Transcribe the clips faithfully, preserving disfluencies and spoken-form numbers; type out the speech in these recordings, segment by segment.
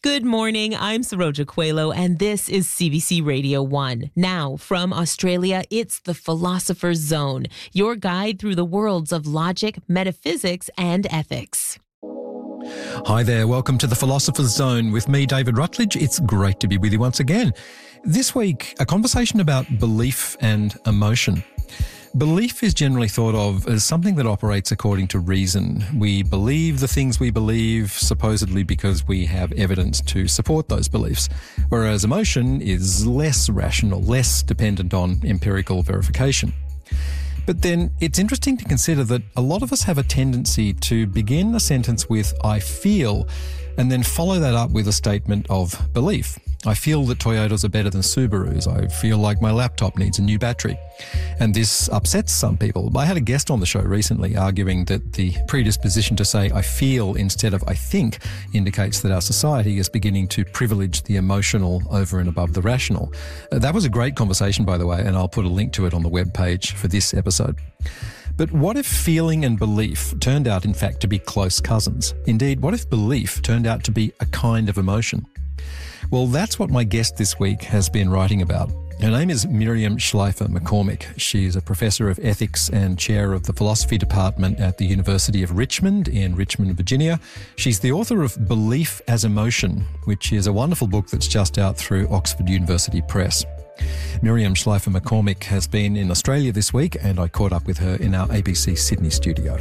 Good morning, I'm Saroja Coelho, and this is C B C Radio one. Now, from Australia, it's the Philosopher's Zone, your guide through the worlds of logic, metaphysics, and ethics. Hi there, welcome to the Philosopher's Zone with me, David Rutledge. It's great to be with you once again. This week, a conversation about belief and emotion. Belief is generally thought of as something that operates according to reason. We believe the things we believe, supposedly because we have evidence to support those beliefs, whereas emotion is less rational, less dependent on empirical verification. But then it's interesting to consider that a lot of us have a tendency to begin a sentence with "I feel" and then follow that up with a statement of belief. I feel that Toyotas are better than Subarus. I feel like my laptop needs a new battery. And this upsets some people. I had a guest on the show recently arguing that the predisposition to say I feel instead of I think indicates that our society is beginning to privilege the emotional over and above the rational. Uh, that was a great conversation, by the way, and I'll put a link to it on the webpage for this episode. But what if feeling and belief turned out, in fact, to be close cousins? Indeed, what if belief turned out to be a kind of emotion? Well, that's what my guest this week has been writing about. Her name is Miriam Schleifer McCormick. She's a professor of ethics and chair of the philosophy department at the University of Richmond in Richmond, Virginia. She's the author of Belief as Emotion, which is a wonderful book that's just out through Oxford University Press. Miriam Schleifer McCormick has been in Australia this week, and I caught up with her in our A B C Sydney studio.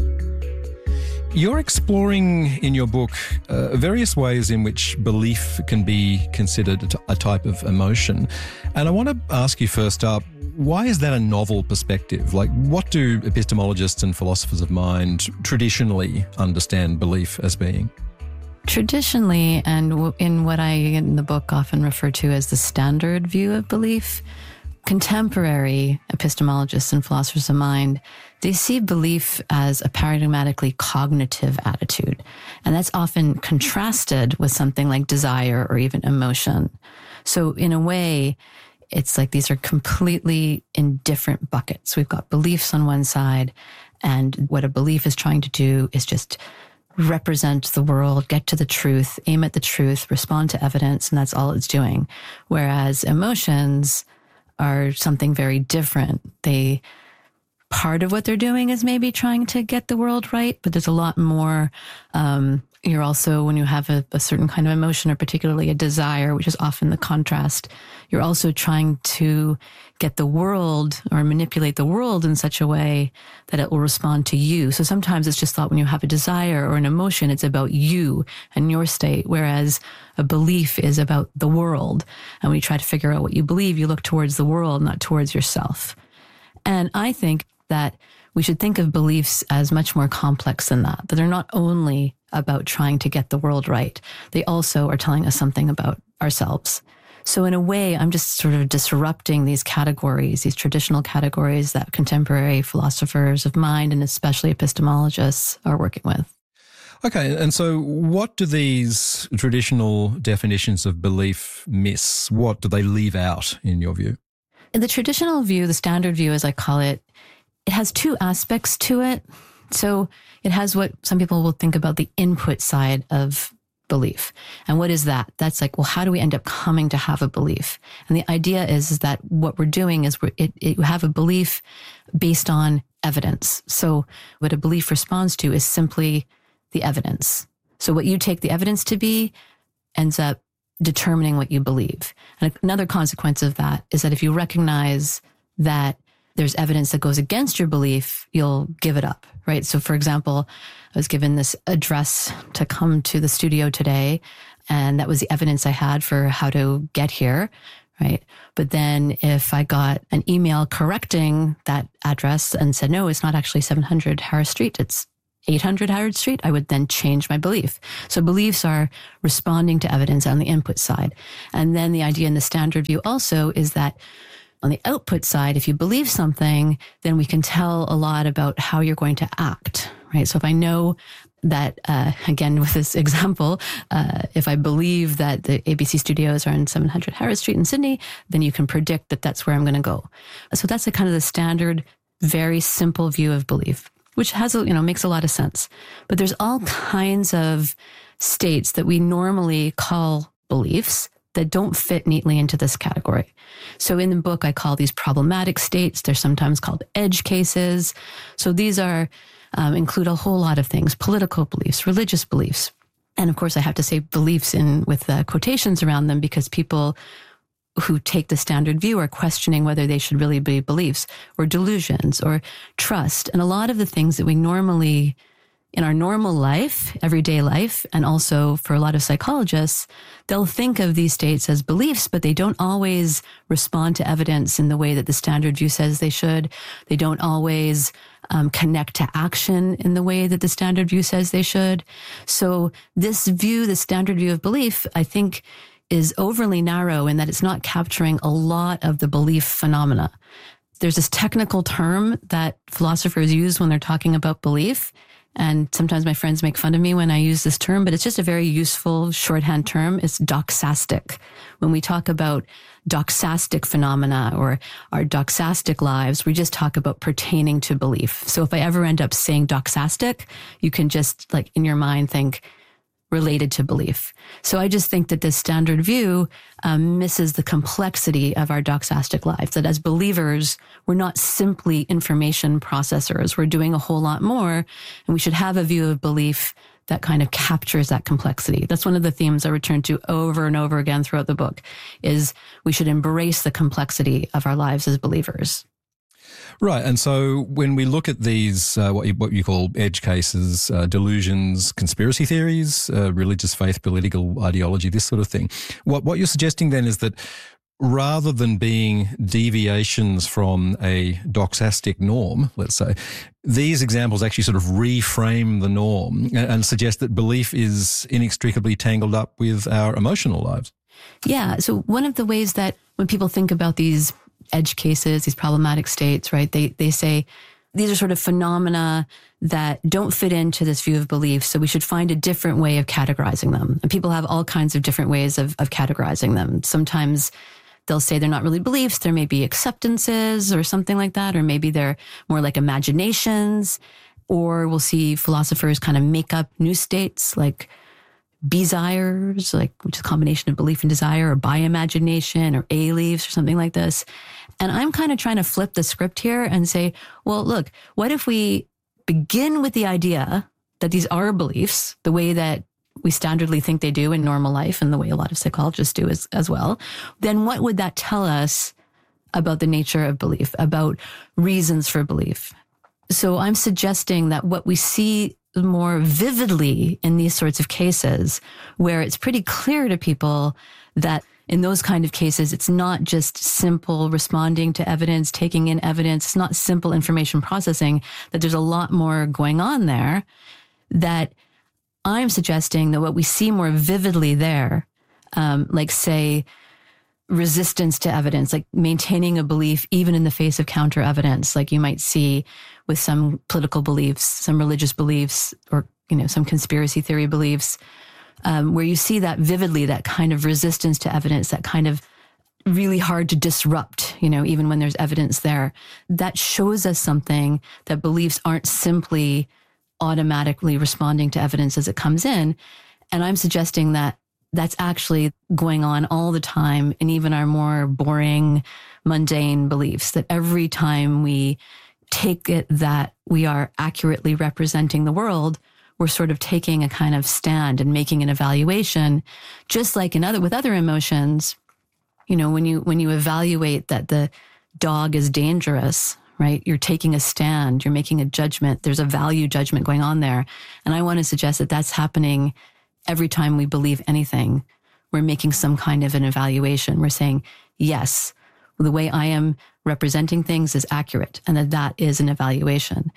You're exploring in your book uh, various ways in which belief can be considered a, t- a type of emotion. And I want to ask you first up, why is that a novel perspective? Like, what do epistemologists and philosophers of mind traditionally understand belief as being? Traditionally, and in what I in the book often refer to as the standard view of belief, contemporary epistemologists and philosophers of mind, they see belief as a paradigmatically cognitive attitude. And that's often contrasted with something like desire or even emotion. So in a way, it's like these are completely in different buckets. We've got beliefs on one side, and what a belief is trying to do is just represent the world, get to the truth, aim at the truth, respond to evidence, and that's all it's doing. Whereas emotions are something very different. They, part of what they're doing is maybe trying to get the world right, but there's a lot more. Um, you're also, when you have a, a certain kind of emotion, or particularly a desire, which is often the contrast, you're also trying to get the world or manipulate the world in such a way that it will respond to you. So sometimes it's just thought when you have a desire or an emotion, it's about you and your state, whereas a belief is about the world. And when you try to figure out what you believe, you look towards the world, not towards yourself. And I think that we should think of beliefs as much more complex than that, that they're not only about trying to get the world right. They also are telling us something about ourselves. So in a way, I'm just sort of disrupting these categories, these traditional categories that contemporary philosophers of mind and especially epistemologists are working with. Okay, and so what do these traditional definitions of belief miss? What do they leave out, in your view? In the traditional view, the standard view, as I call it, it has two aspects to it. So it has what some people will think about the input side of belief. And what is that? That's like, well, how do we end up coming to have a belief? And the idea is, is that what we're doing is we're, it, it, you have a belief based on evidence. So what a belief responds to is simply the evidence. So what you take the evidence to be ends up determining what you believe. And another consequence of that is that if you recognize that there's evidence that goes against your belief, you'll give it up, right? So for example, I was given this address to come to the studio today, and that was the evidence I had for how to get here, right? But then if I got an email correcting that address and said, no, it's not actually seven hundred Harris Street, it's eight hundred Howard Street, I would then change my belief. So beliefs are responding to evidence on the input side. And then the idea in the standard view also is that on the output side, if you believe something, then we can tell a lot about how you're going to act, right? So if I know that, uh, again, with this example, uh, if I believe that the A B C studios are on seven hundred Harris Street in Sydney, then you can predict that that's where I'm going to go. So that's the kind of the standard, very simple view of belief, which has, a, you know, makes a lot of sense. But there's all kinds of states that we normally call beliefs that don't fit neatly into this category. So in the book, I call these problematic states. They're sometimes called edge cases. So these are um, include a whole lot of things: political beliefs, religious beliefs. And of course, I have to say beliefs in with uh, quotations around them, because people who take the standard view are questioning whether they should really be beliefs, or delusions, or trust. And a lot of the things that we normally, in our normal life, everyday life, and also for a lot of psychologists, they'll think of these states as beliefs, but they don't always respond to evidence in the way that the standard view says they should. They don't always um, connect to action in the way that the standard view says they should. So this view, the standard view of belief, I think is overly narrow in that it's not capturing a lot of the belief phenomena. There's this technical term that philosophers use when they're talking about belief. And sometimes my friends make fun of me when I use this term, but it's just a very useful shorthand term. It's doxastic. When we talk about doxastic phenomena or our doxastic lives, we just talk about pertaining to belief. So if I ever end up saying doxastic, you can just like in your mind think related to belief. So I just think that this standard view um, misses the complexity of our doxastic lives, that as believers, we're not simply information processors. We're doing a whole lot more, and we should have a view of belief that kind of captures that complexity. That's one of the themes I return to over and over again throughout the book, is we should embrace the complexity of our lives as believers. Right. And so when we look at these, uh, what, you, what you call edge cases, uh, delusions, conspiracy theories, uh, religious faith, political ideology, this sort of thing, what, what you're suggesting then is that rather than being deviations from a doxastic norm, let's say, these examples actually sort of reframe the norm and, and suggest that belief is inextricably tangled up with our emotional lives. Yeah. So one of the ways that when people think about these edge cases, these problematic states, right? They they say these are sort of phenomena that don't fit into this view of belief, so we should find a different way of categorizing them. And people have all kinds of different ways of, of categorizing them. Sometimes they'll say they're not really beliefs, there may be acceptances or something like that, or maybe they're more like imaginations, or we'll see philosophers kind of make up new states like desires, like which is a combination of belief and desire, or by imagination, or a-leaves, or something like this. And I'm kind of trying to flip the script here and say, well, look, what if we begin with the idea that these are beliefs, the way that we standardly think they do in normal life, and the way a lot of psychologists do as, as well? Then what would that tell us about the nature of belief, about reasons for belief? So I'm suggesting that what we see more vividly in these sorts of cases, where it's pretty clear to people that in those kind of cases, it's not just simple responding to evidence, taking in evidence. It's not simple information processing, that there's a lot more going on there, that I'm suggesting that what we see more vividly there, um, like say, resistance to evidence, like maintaining a belief even in the face of counter evidence, like you might see with some political beliefs, some religious beliefs, or, you know, some conspiracy theory beliefs, um, where you see that vividly, that kind of resistance to evidence, that kind of really hard to disrupt, you know, even when there's evidence there. That shows us something, that beliefs aren't simply automatically responding to evidence as it comes in. And I'm suggesting that that's actually going on all the time in even our more boring, mundane beliefs, that every time we take it that we are accurately representing the world, we're sort of taking a kind of stand and making an evaluation, just like in other, with other emotions. You know, when you, when you evaluate that the dog is dangerous, right? You're taking a stand, you're making a judgment. There's a value judgment going on there. And I want to suggest that that's happening every time we believe anything. We're making some kind of an evaluation. We're saying, yes, the way I am representing things is accurate, and that that is an evaluation.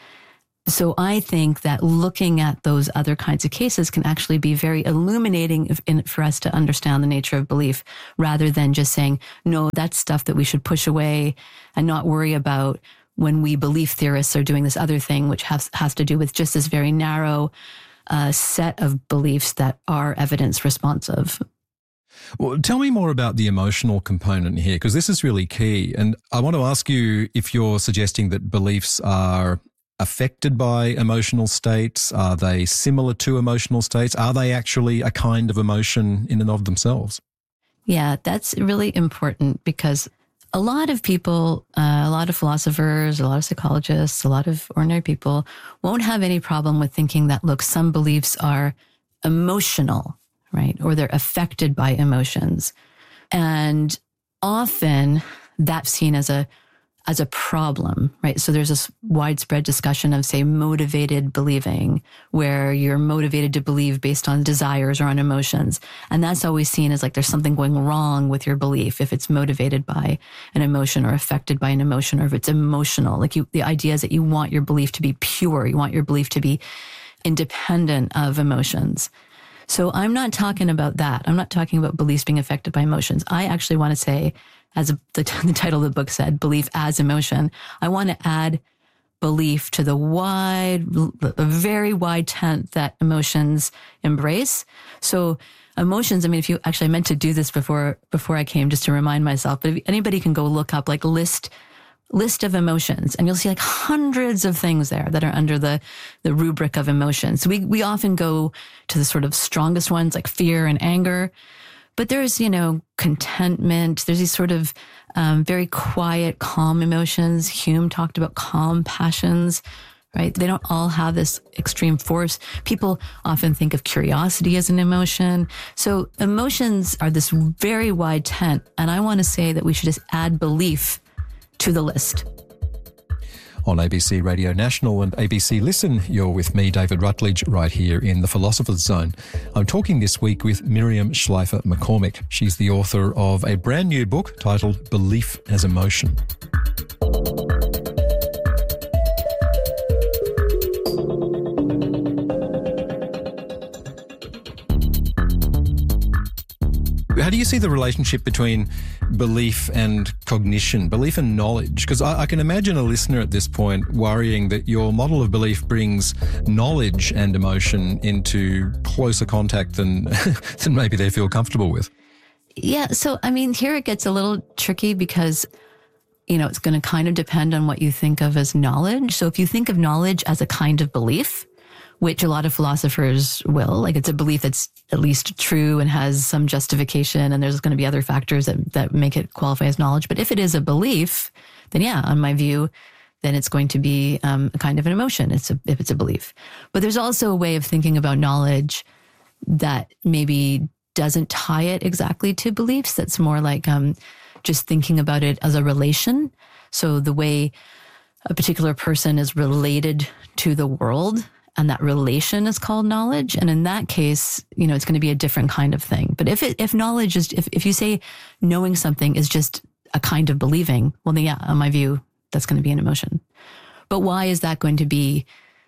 So I think that looking at those other kinds of cases can actually be very illuminating if, in, for us to understand the nature of belief, rather than just saying, no, that's stuff that we should push away and not worry about when we belief theorists are doing this other thing, which has, has to do with just this very narrow uh, set of beliefs that are evidence responsive. Well, tell me more about the emotional component here, because this is really key. And I want to ask you if you're suggesting that beliefs are affected by emotional states? Are they similar to emotional states? Are they actually a kind of emotion in and of themselves? Yeah, that's really important because a lot of people, uh, a lot of philosophers, a lot of psychologists, a lot of ordinary people won't have any problem with thinking that, look, some beliefs are emotional, right? Or they're affected by emotions. And often that's seen as a as a problem, right? So there's this widespread discussion of, say, motivated believing, where you're motivated to believe based on desires or on emotions. And that's always seen as like there's something going wrong with your belief if it's motivated by an emotion or affected by an emotion, or if it's emotional. Like you, the idea is that you want your belief to be pure. You want your belief to be independent of emotions. So I'm not talking about that. I'm not talking about beliefs being affected by emotions. I actually want to say, as a, the, the title of the book said, belief as emotion. I want to add belief to the wide, the very wide tent that emotions embrace. So emotions, I mean, if you actually, I meant to do this before, before I came, just to remind myself, but if anybody can go look up like list, list of emotions, and you'll see like hundreds of things there that are under the, the rubric of emotions. So we, we often go to the sort of strongest ones like fear and anger. But there's, you know, contentment. There's these sort of um, very quiet, calm emotions. Hume talked about calm passions, right? They don't all have this extreme force. People often think of curiosity as an emotion. So emotions are this very wide tent. And I want to say that we should just add belief to the list. On A B C Radio National and A B C Listen, you're with me, David Rutledge, right here in the Philosopher's Zone. I'm talking this week with Miriam Schleifer McCormick. She's the author of a brand new book titled Belief as Emotion. How do you see the relationship between belief and cognition, belief and knowledge? Because I, I can imagine a listener at this point worrying that your model of belief brings knowledge and emotion into closer contact than, than maybe they feel comfortable with. Yeah. So, I mean, here it gets a little tricky because, you know, it's going to kind of depend on what you think of as knowledge. So if you think of knowledge as a kind of belief, which a lot of philosophers will, like it's a belief that's at least true and has some justification, and there's going to be other factors that, that make it qualify as knowledge. But if it is a belief, then yeah, on my view, then it's going to be um, a kind of an emotion. It's a, if it's a belief. But there's also a way of thinking about knowledge that maybe doesn't tie it exactly to beliefs. That's more like um, just thinking about it as a relation. So the way a particular person is related to the world, and that relation is called knowledge. And in that case, you know, it's going to be a different kind of thing. But if it, if knowledge is, if, if you say knowing something is just a kind of believing, well, then yeah, on my view, that's going to be an emotion. But why is that going to be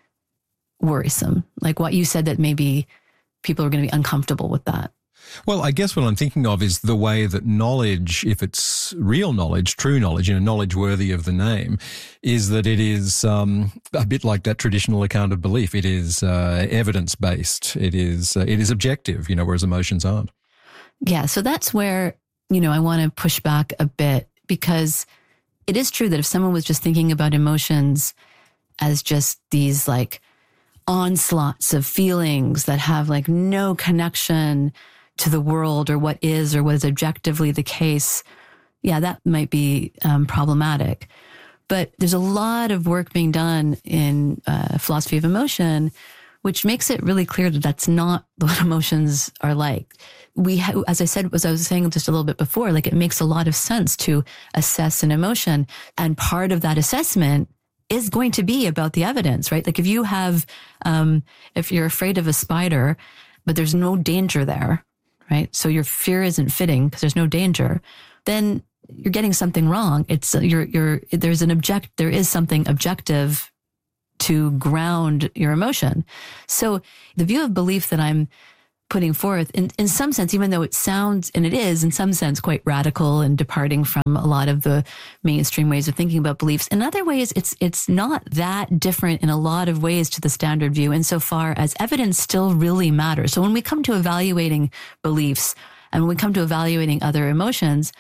worrisome? Like what you said, that maybe people are going to be uncomfortable with that. Well, I guess what I'm thinking of is the way that knowledge, if it's real knowledge, true knowledge, you know, knowledge worthy of the name, is that it is um, a bit like that traditional account of belief. It is uh, evidence-based. It is uh, it is objective, you know, whereas emotions aren't. Yeah, so that's where, you know, I want to push back a bit, because it is true that if someone was just thinking about emotions as just these like onslaughts of feelings that have like no connection to the world or what is or what is objectively the case, yeah, that might be um, problematic. But there's a lot of work being done in uh, philosophy of emotion, which makes it really clear that that's not what emotions are like. We, ha- as I said, as I was saying just a little bit before, like it makes a lot of sense to assess an emotion. And part of that assessment is going to be about the evidence, right? Like if you have, um, if you're afraid of a spider, but there's no danger there, right? So your fear isn't fitting because there's no danger, then you're getting something wrong. It's, you're, you're, there's an object, there is something objective to ground your emotion. So the view of belief that I'm putting forth, in, in some sense, even though it sounds, and it is in some sense quite radical and departing from a lot of the mainstream ways of thinking about beliefs, in other ways, it's it's not that different in a lot of ways to the standard view, insofar as evidence still really matters. So when we come to evaluating beliefs and when we come to evaluating other emotions,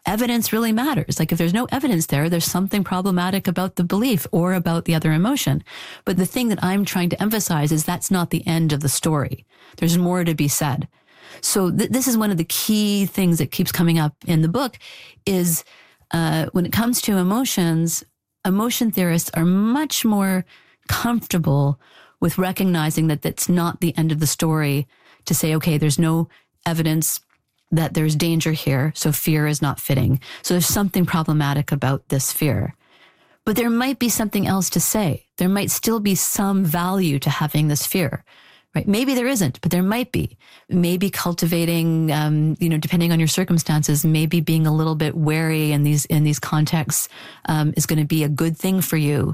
evidence really matters. Like if there's no evidence there, there's something problematic about the belief or about the other emotion. But the thing that I'm trying to emphasize is that's not the end of the story. There's more to be said. So th- this is one of the key things that keeps coming up in the book is uh, when it comes to emotions, emotion theorists are much more comfortable with recognizing that that's not the end of the story to say, okay, there's no evidence that there's danger here, so fear is not fitting. So there's something problematic about this fear. But there might be something else to say. There might still be some value to having this fear, right? Maybe there isn't, but there might be. Maybe cultivating, um, you know, depending on your circumstances, maybe being a little bit wary in these in these contexts um, is going to be a good thing for you.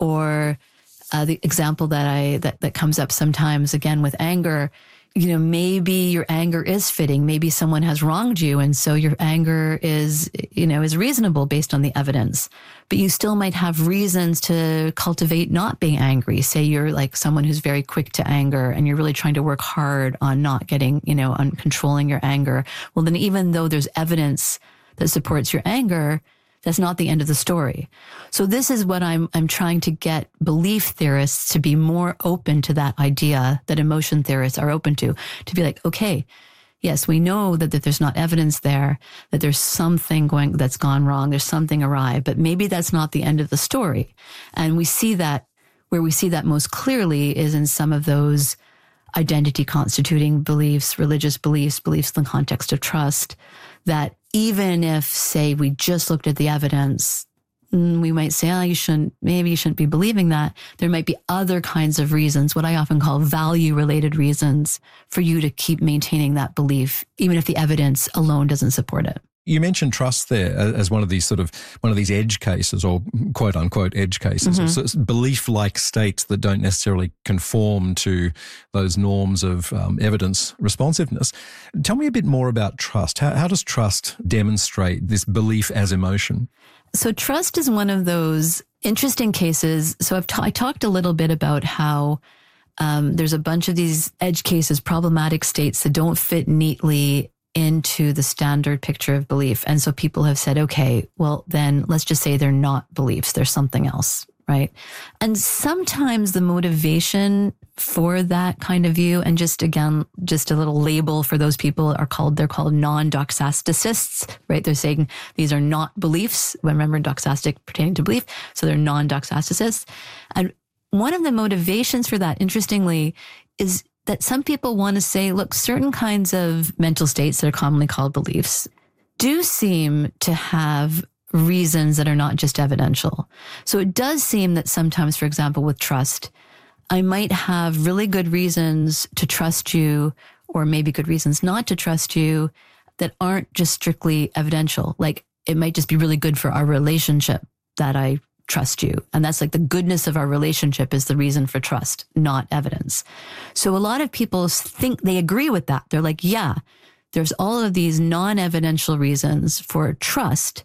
Or uh, the example that I that that comes up sometimes again with anger. You know, maybe your anger is fitting. Maybe someone has wronged you. And so your anger is, you know, is reasonable based on the evidence, but you still might have reasons to cultivate not being angry. Say you're like someone who's very quick to anger and you're really trying to work hard on not getting, you know, on controlling your anger. Well, then even though there's evidence that supports your anger, that's not the end of the story. So this is what I'm I'm trying to get belief theorists to be more open to that idea that emotion theorists are open to, to be like, okay, yes, we know that, that there's not evidence there, that there's something going that's gone wrong, there's something awry, but maybe that's not the end of the story. And we see that, where we see that most clearly is in some of those identity constituting beliefs, religious beliefs, beliefs in the context of trust, that even if, say, we just looked at the evidence, we might say, oh, you shouldn't, maybe you shouldn't be believing that. There might be other kinds of reasons, what I often call value-related reasons, for you to keep maintaining that belief, even if the evidence alone doesn't support it. You mentioned trust there as one of these sort of, one of these edge cases or quote unquote edge cases, mm-hmm. or belief-like states that don't necessarily conform to those norms of um, evidence responsiveness. Tell me a bit more about trust. How, how does trust demonstrate this belief as emotion? So trust is one of those interesting cases. So I've ta- I talked a little bit about how um, there's a bunch of these edge cases, problematic states that don't fit neatly into the standard picture of belief. And so people have said, okay, well, then let's just say they're not beliefs. There's something else, right? And sometimes the motivation for that kind of view, and just again, just a little label for those people are called, they're called non-doxasticists, right? They're saying these are not beliefs. Remember, doxastic pertaining to belief. So they're non-doxasticists. And one of the motivations for that, interestingly, is that some people want to say, look, certain kinds of mental states that are commonly called beliefs do seem to have reasons that are not just evidential. So it does seem that sometimes, for example, with trust, I might have really good reasons to trust you, or maybe good reasons not to trust you, that aren't just strictly evidential. Like it might just be really good for our relationship that I trust you. And that's like the goodness of our relationship is the reason for trust, not evidence. So a lot of people think they agree with that. They're like, yeah, there's all of these non-evidential reasons for trust.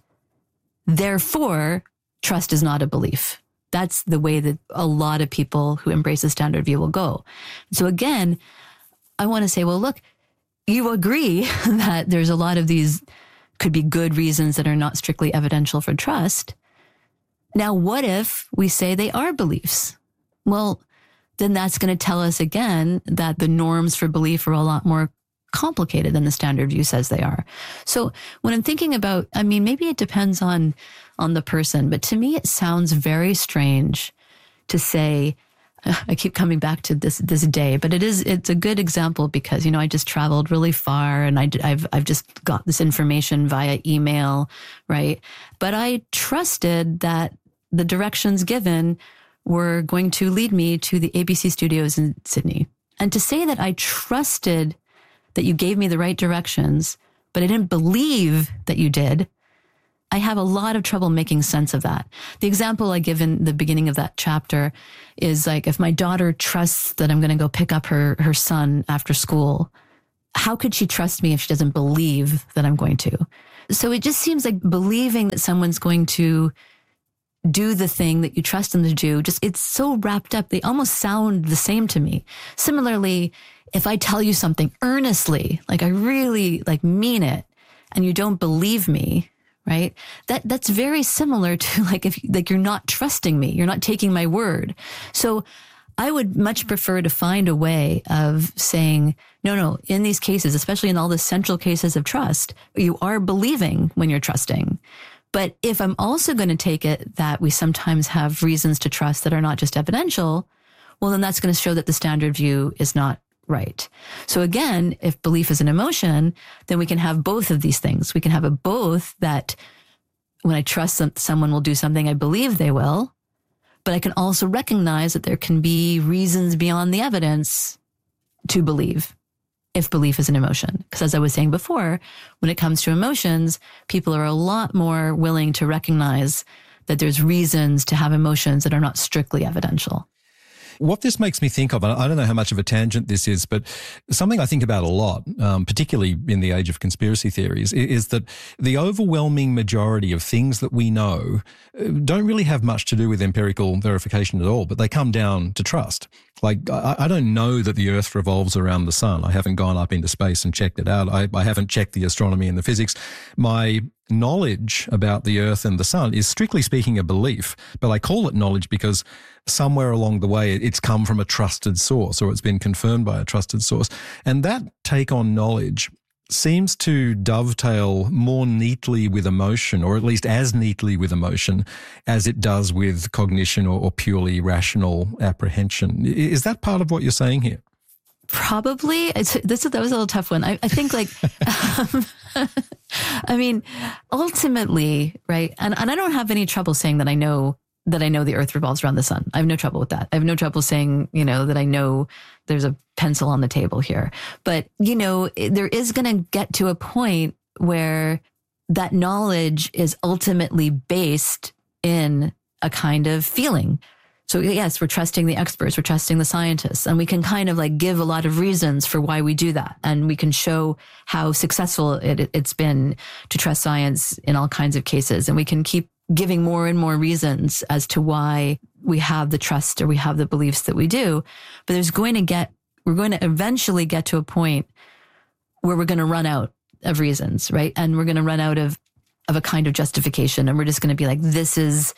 Therefore, trust is not a belief. That's the way that a lot of people who embrace the standard view will go. So again, I want to say, well, look, you agree that there's a lot of these could be good reasons that are not strictly evidential for trust. Now, what if we say they are beliefs? Well, then that's going to tell us again that the norms for belief are a lot more complicated than the standard view says they are. So when I'm thinking about, I mean, maybe it depends on, on the person, but to me, it sounds very strange to say, I keep coming back to this, this day, but it is, it's a good example because, you know, I just traveled really far and I, I've, I've just got this information via email, right? But I trusted that the directions given were going to lead me to the A B C studios in Sydney. And to say that I trusted that you gave me the right directions, but I didn't believe that you did, I have a lot of trouble making sense of that. The example I give in the beginning of that chapter is like, if my daughter trusts that I'm going to go pick up her, her son after school, how could she trust me if she doesn't believe that I'm going to? So it just seems like believing that someone's going to do the thing that you trust them to do, just, it's so wrapped up. They almost sound the same to me. Similarly, if I tell you something earnestly, like I really like mean it, and you don't believe me, right? That that's very similar to like if like you're not trusting me, you're not taking my word. So I would much prefer to find a way of saying, no, no, in these cases, especially in all the central cases of trust, you are believing when you're trusting. But if I'm also going to take it that we sometimes have reasons to trust that are not just evidential, well, then that's going to show that the standard view is not right. So again, if belief is an emotion, then we can have both of these things. We can have a both that when I trust that someone will do something, I believe they will, but I can also recognize that there can be reasons beyond the evidence to believe if belief is an emotion. Because as I was saying before, when it comes to emotions, people are a lot more willing to recognize that there's reasons to have emotions that are not strictly evidential. What this makes me think of, and I don't know how much of a tangent this is, but something I think about a lot, um, particularly in the age of conspiracy theories, is that the overwhelming majority of things that we know don't really have much to do with empirical verification at all, but they come down to trust. Like, I, I don't know that the Earth revolves around the sun. I haven't gone up into space and checked it out. I, I haven't checked the astronomy and the physics. My knowledge about the Earth and the sun is strictly speaking a belief, but I call it knowledge because somewhere along the way it's come from a trusted source or it's been confirmed by a trusted source. And that take on knowledge seems to dovetail more neatly with emotion, or at least as neatly with emotion as it does with cognition or, or purely rational apprehension. Is that part of what you're saying here? Probably. It's, this that was a little tough one. I, I think like, um, I mean, ultimately, right? And, and I don't have any trouble saying that I know that I know the Earth revolves around the sun. I have no trouble with that. I have no trouble saying, you know, that I know there's a pencil on the table here. But, you know, there is going to get to a point where that knowledge is ultimately based in a kind of feeling. So yes, we're trusting the experts, we're trusting the scientists, and we can kind of like give a lot of reasons for why we do that. And we can show how successful it, it's been to trust science in all kinds of cases. And we can keep giving more and more reasons as to why we have the trust or we have the beliefs that we do. But there's going to get, we're going to eventually get to a point where we're going to run out of reasons, right? And we're going to run out of, of a kind of justification. And we're just going to be like, this is,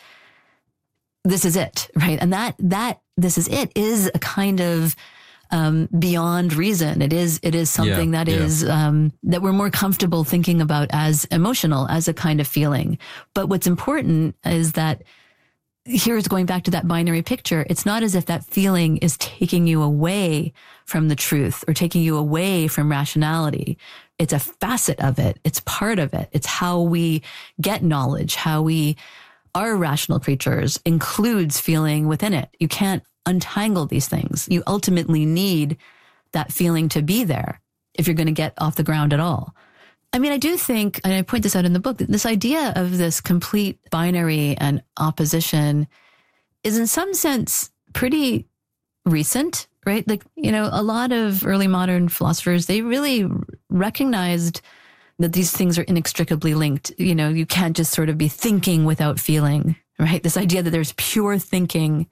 this is it, right? And that, that, this is it is a kind of, um, beyond reason. It is, it is something yeah, that yeah. is, um, that we're more comfortable thinking about as emotional, as a kind of feeling. But what's important is that here's going back to that binary picture. It's not as if that feeling is taking you away from the truth or taking you away from rationality. It's a facet of it. It's part of it. It's how we get knowledge, how we are rational creatures includes feeling within it. You can't untangle these things. You ultimately need that feeling to be there if you're going to get off the ground at all. I mean, I do think, and I point this out in the book, that this idea of this complete binary and opposition is in some sense pretty recent, right? Like, you know, a lot of early modern philosophers, they really recognized that these things are inextricably linked. You know, you can't just sort of be thinking without feeling, right? This idea that there's pure thinking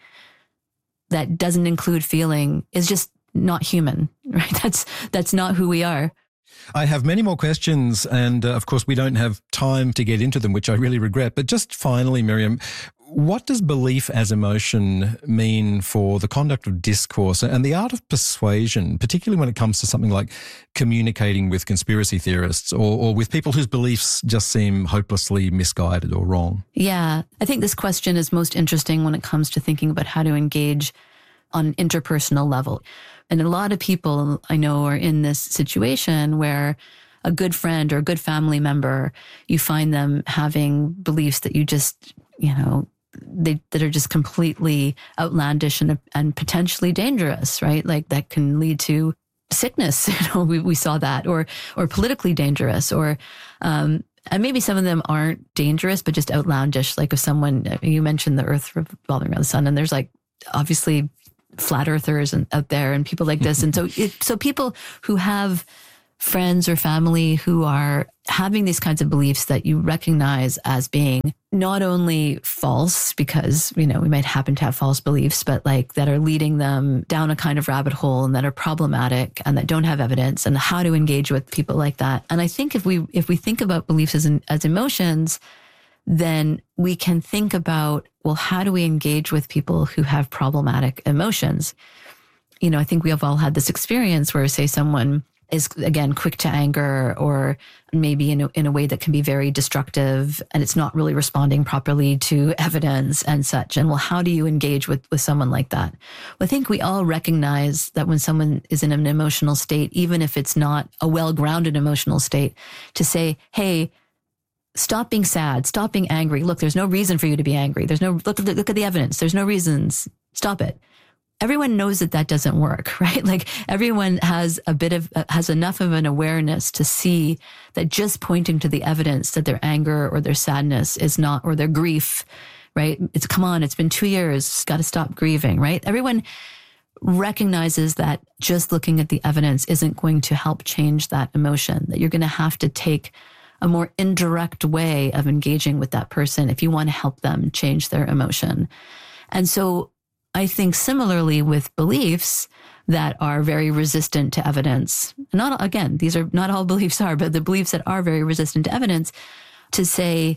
that doesn't include feeling is just not human, right? That's, that's not who we are. I have many more questions, and uh, of course we don't have time to get into them, which I really regret. But just finally, Miriam, what does belief as emotion mean for the conduct of discourse and the art of persuasion, particularly when it comes to something like communicating with conspiracy theorists or, or with people whose beliefs just seem hopelessly misguided or wrong? Yeah, I think this question is most interesting when it comes to thinking about how to engage on an interpersonal level. And a lot of people I know are in this situation where a good friend or a good family member, you find them having beliefs that you just, you know, they that are just completely outlandish and and potentially dangerous, right? Like that can lead to sickness. You know, we we saw that, or or politically dangerous, or um, and maybe some of them aren't dangerous, but just outlandish. Like if someone, you mentioned the Earth revolving around the sun, and there's like obviously flat earthers and out there and people like this, and so it, so people who have friends or family who are having these kinds of beliefs that you recognize as being not only false, because, you know, we might happen to have false beliefs, but like that are leading them down a kind of rabbit hole and that are problematic and that don't have evidence, and how to engage with people like that. And I think if we, if we think about beliefs as, as emotions, then we can think about, well, how do we engage with people who have problematic emotions? You know, I think we have all had this experience where, say, someone is, again, quick to anger, or maybe in a, in a way that can be very destructive, and it's not really responding properly to evidence and such. And well, how do you engage with, with someone like that? Well, I think we all recognize that when someone is in an emotional state, even if it's not a well-grounded emotional state, to say, hey, stop being sad, stop being angry. Look, there's no reason for you to be angry. There's no, look, look at the evidence. There's no reasons. Stop it. Everyone knows that that doesn't work, right? Like everyone has a bit of, has enough of an awareness to see that just pointing to the evidence that their anger or their sadness is not, or their grief, right? It's, come on, it's been two years, got to stop grieving, right? Everyone recognizes that just looking at the evidence isn't going to help change that emotion, that you're going to have to take a more indirect way of engaging with that person if you want to help them change their emotion. And so I think similarly with beliefs that are very resistant to evidence, not, again, these are not all beliefs are, but the beliefs that are very resistant to evidence, to say,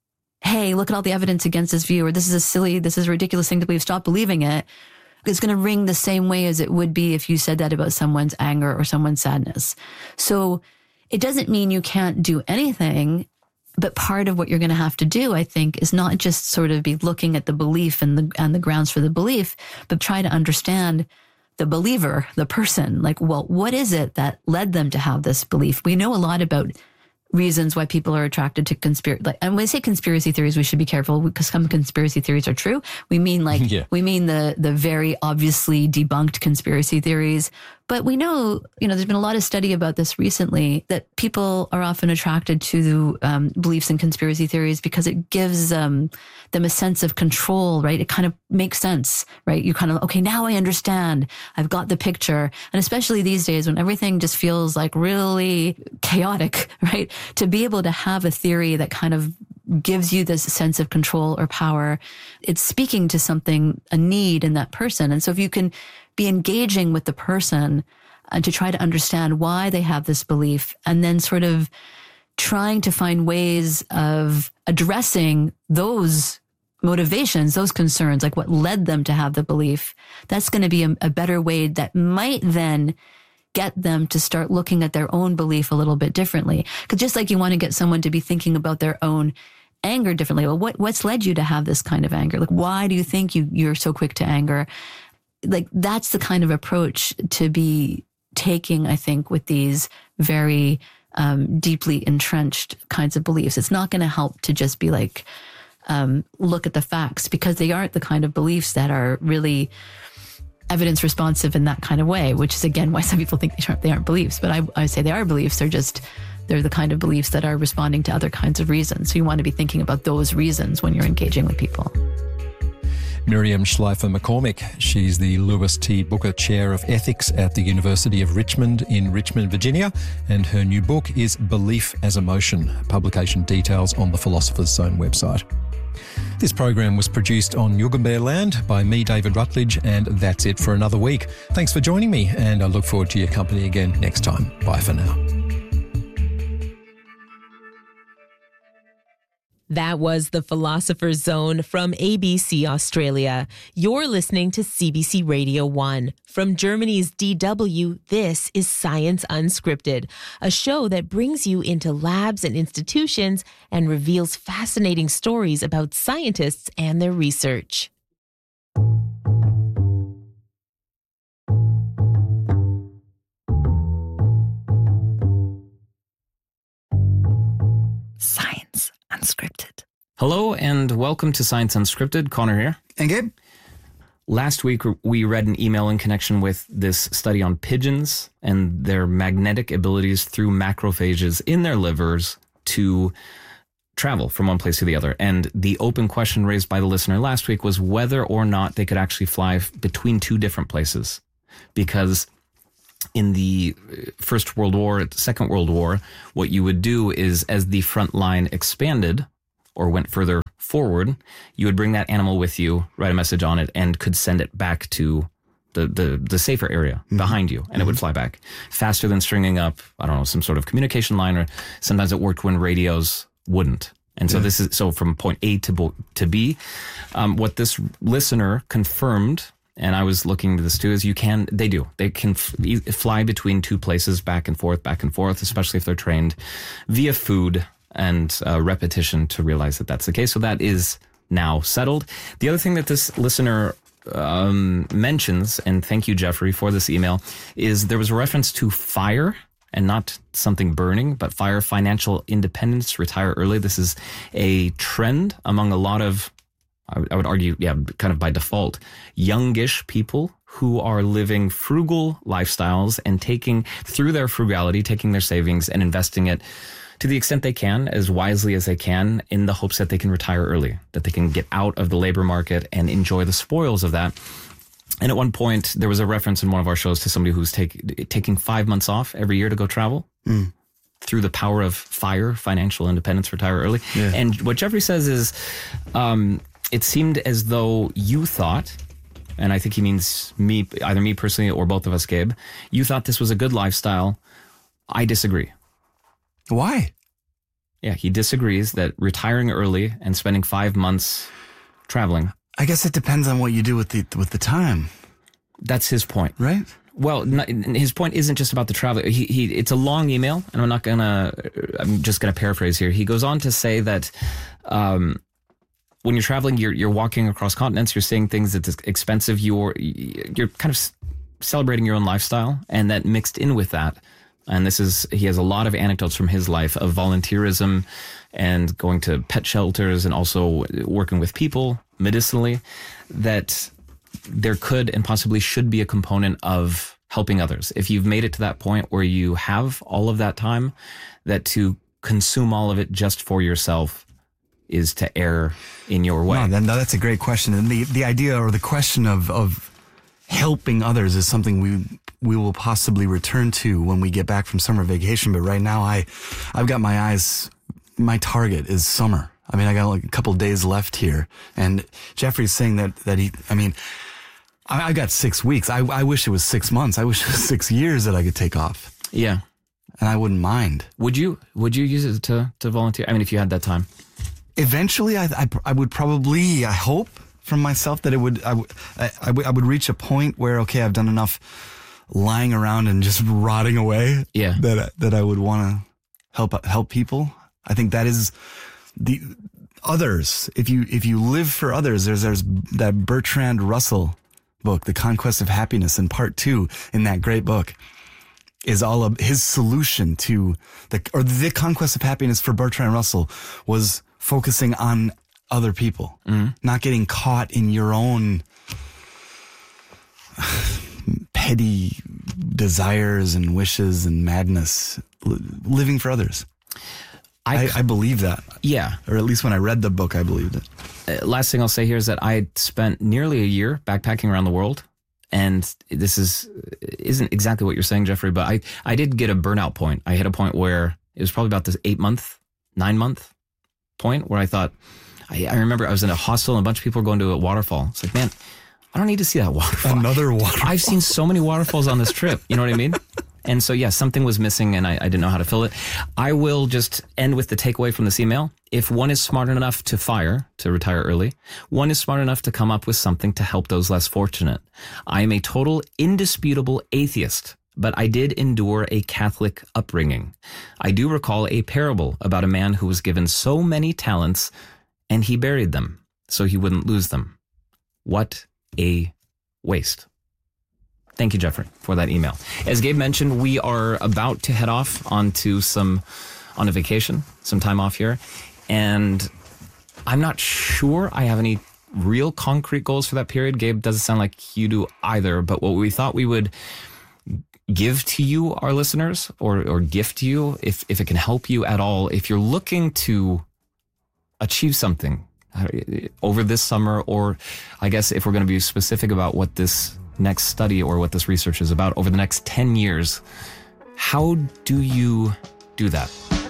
hey, look at all the evidence against this view, or this is a silly, this is a ridiculous thing to believe, stop believing it. It's going to ring the same way as it would be if you said that about someone's anger or someone's sadness. So it doesn't mean you can't do anything. But part of what you're going to have to do, I think, is not just sort of be looking at the belief and the and the grounds for the belief, but try to understand the believer, the person. Like, well, what is it that led them to have this belief? We know a lot about reasons why people are attracted to conspiracy. Like, and when we say conspiracy theories, we should be careful because some conspiracy theories are true. We mean like, yeah. we mean the, the very obviously debunked conspiracy theories. But we know, you know, there's been a lot of study about this recently, that people are often attracted to um, beliefs in conspiracy theories because it gives um, them a sense of control, right? It kind of makes sense, right? You kind of, okay, now I understand. I've got the picture. And especially these days when everything just feels like really chaotic, right? To be able to have a theory that kind of gives you this sense of control or power, it's speaking to something, a need in that person. And so if you can be engaging with the person uh, to try to understand why they have this belief, and then sort of trying to find ways of addressing those motivations, those concerns, like what led them to have the belief, that's going to be a, a better way that might then get them to start looking at their own belief a little bit differently. Because just like you want to get someone to be thinking about their own anger differently, well, what, what's led you to have this kind of anger? Like, why do you think you, you're so quick to anger? Like, that's the kind of approach to be taking, I think, with these very um, deeply entrenched kinds of beliefs. It's not going to help to just be like, um, look at the facts, because they aren't the kind of beliefs that are really evidence responsive in that kind of way, which is, again, why some people think they aren't, they aren't beliefs. But I, I say they are beliefs. They're just, they're the kind of beliefs that are responding to other kinds of reasons. So you want to be thinking about those reasons when you're engaging with people. Miriam Schleifer McCormick. She's the Lewis T. Booker Chair of Ethics at the University of Richmond in Richmond, Virginia, and her new book is Belief as Emotion. Publication details on the Philosopher's Zone website. This program was produced on Yugambeh land by me, David Rutledge, and that's it for another week. Thanks for joining me, and I look forward to your company again next time. Bye for now. That was The Philosopher's Zone from A B C Australia. You're listening to C B C Radio one. From Germany's D W, this is Science Unscripted, a show that brings you into labs and institutions and reveals fascinating stories about scientists and their research. Science Unscripted. Hello and welcome to Science Unscripted. Connor here. And Gabe. Last week we read an email in connection with this study on pigeons and their magnetic abilities through macrophages in their livers to travel from one place to the other. And the open question raised by the listener last week was whether or not they could actually fly between two different places. Because in the First World War, Second World War, what you would do is as the front line expanded or went further forward, you would bring that animal with you, write a message on it, and could send it back to the, the, the safer area mm-hmm. behind you, and mm-hmm. it would fly back faster than stringing up, I don't know, some sort of communication line, or sometimes it worked when radios wouldn't. And so yeah. this is, so from point A to, bo- to B, um, what this listener confirmed, and I was looking into this too, is you can, they do, they can f- fly between two places back and forth, back and forth, especially if they're trained via food and uh, repetition to realize that that's the case. So that is now settled. The other thing that this listener um, mentions, and thank you, Jeffrey, for this email, is there was a reference to FIRE, and not something burning, but FIRE, financial independence, retire early. This is a trend among a lot of, I would argue, yeah, kind of by default, youngish people who are living frugal lifestyles and taking, through their frugality, taking their savings and investing it to the extent they can, as wisely as they can, in the hopes that they can retire early, that they can get out of the labor market and enjoy the spoils of that. And at one point, there was a reference in one of our shows to somebody who's take, taking five months off every year to go travel mm. through the power of FIRE, financial independence, retire early. Yeah. And what Jeffrey says is, um, it seemed as though you thought, and I think he means me, either me personally or both of us, Gabe, you thought this was a good lifestyle. I disagree. Why? Yeah, he disagrees that retiring early and spending five months traveling. I guess it depends on what you do with the with the time. That's his point, right? Well, not, his point isn't just about the travel. He, he, it's a long email, and I'm not gonna. I'm just gonna paraphrase here. He goes on to say that um, when you're traveling, you're you're walking across continents. You're seeing things that's expensive. You're you're kind of celebrating your own lifestyle, and that mixed in with that. And this is, he has a lot of anecdotes from his life of volunteerism and going to pet shelters and also working with people medicinally, that there could and possibly should be a component of helping others. If you've made it to that point where you have all of that time, that to consume all of it just for yourself is to err in your way. No, then that's a great question. And the, the idea or the question of, of helping others is something we we will possibly return to when we get back from summer vacation. But right now, I, I've got my eyes, my target is summer. I mean, I got like a couple days left here. And Jeffrey's saying that, that he, I mean, I, I got six weeks. I, I wish it was six months. I wish it was six years that I could take off. Yeah. And I wouldn't mind. Would you, would you use it to, to volunteer? I mean, if you had that time. Eventually, I, I, I would probably, I hope from myself that it would, I, I, I would, I would reach a point where, okay, I've done enough lying around and just rotting away. Yeah. That, that I would want to help, help people. I think that is the others. If you, if you live for others, there's, there's that Bertrand Russell book, The Conquest of Happiness, in part two in that great book is all of his solution to the, or the conquest of happiness for Bertrand Russell was focusing on other people, mm-hmm. not getting caught in your own petty desires and wishes and madness, L- living for others. I, I, I believe that. Yeah. Or at least when I read the book, I believed it. Uh, last thing I'll say here is that I spent nearly a year backpacking around the world. And this is, isn't exactly what you're saying, Jeffrey, but I, I did get a burnout point. I hit a point where it was probably about this eight month, nine month point where I thought, I, I remember I was in a hostel and a bunch of people were going to a waterfall. It's like, man, I don't need to see that waterfall. Another waterfall. I've seen so many waterfalls on this trip. You know what I mean? And so, yeah, something was missing and I, I didn't know how to fill it. I will just end with the takeaway from this email. If one is smart enough to fire, to retire early, one is smart enough to come up with something to help those less fortunate. I am a total indisputable atheist, but I did endure a Catholic upbringing. I do recall a parable about a man who was given so many talents and he buried them so he wouldn't lose them. What a waste. Thank you, Jeffrey, for that email. As Gabe mentioned, we are about to head off onto some, on a vacation, some time off here. And I'm not sure I have any real concrete goals for that period. Gabe, doesn't sound like you do either. But what we thought we would give to you, our listeners, or, or gift to you, if, if it can help you at all, if you're looking to achieve something over this summer, or I guess if we're going to be specific about what this next study or what this research is about over the next ten years. How do you do that?